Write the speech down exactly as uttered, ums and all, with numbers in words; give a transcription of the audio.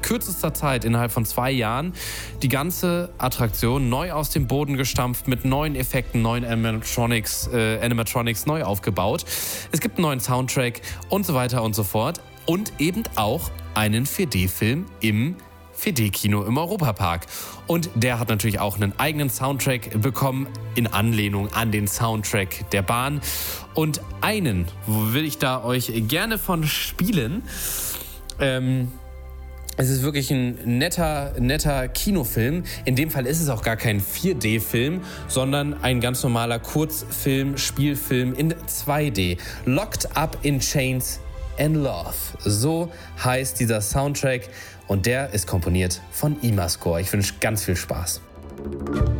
kürzester Zeit, innerhalb von zwei Jahren, die ganze Attraktion neu aus dem Boden gestampft, mit neuen Effekten, neuen Animatronics, äh, Animatronics neu aufgebaut. Es gibt einen neuen Soundtrack und so weiter und so fort. Und eben auch einen vier D-Film im vier D-Kino im Europapark. Und der hat natürlich auch einen eigenen Soundtrack bekommen, in Anlehnung an den Soundtrack der Bahn. Und einen will ich da euch gerne von spielen. Ähm, es ist wirklich ein netter, netter Kinofilm. In dem Fall ist es auch gar kein vier D-Film, sondern ein ganz normaler Kurzfilm, Spielfilm in zwei D. Locked Up in Chains and Love. So heißt dieser Soundtrack und der ist komponiert von Imascore. Ich wünsche ganz viel Spaß.